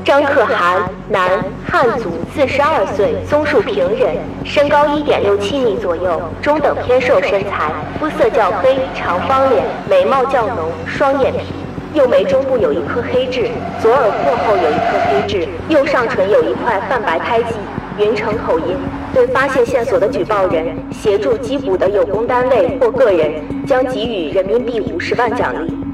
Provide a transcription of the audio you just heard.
张可涵，男，汉族，42岁，综述平人，身高1.67米左右，中等偏瘦身材，肤色较黑，长方脸，眉毛较浓，双眼皮。右眉中部有一颗黑痣，左耳廓后有一颗黑痣，右上唇有一块泛白胎记。云城口音，对发现线索的举报人、协助缉捕的有功单位或个人将给予人民币50万奖励。